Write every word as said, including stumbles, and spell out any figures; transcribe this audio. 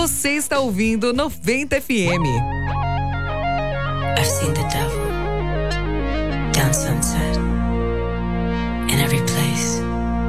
Você está ouvindo noventa F M. I've seen the devil down sunset in every place.